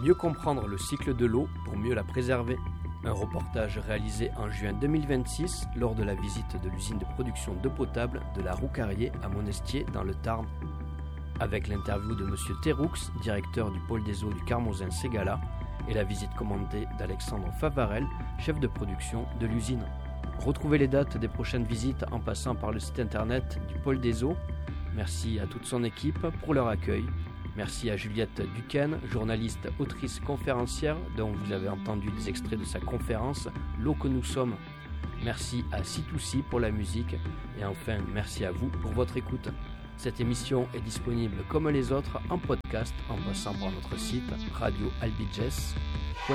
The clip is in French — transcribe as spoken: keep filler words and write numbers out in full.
Mieux comprendre le cycle de l'eau pour mieux la préserver. Un reportage réalisé en juin deux mille vingt-six lors de la visite de l'usine de production d'eau potable de la Roucarié à Monestier dans le Tarn. Avec l'interview de Monsieur Terroux, directeur du pôle des eaux du Carmozin-Ségala, et la visite commandée d'Alexandre Favarel, chef de production de l'usine. Retrouvez les dates des prochaines visites en passant par le site internet du pôle des eaux. Merci à toute son équipe pour leur accueil. Merci à Juliette Duquesne, journaliste, autrice, conférencière, dont vous avez entendu des extraits de sa conférence « L'eau que nous sommes ». Merci à C deux C pour la musique. Et enfin, merci à vous pour votre écoute. Cette émission est disponible comme les autres en podcast en passant par notre site radio albiges point com.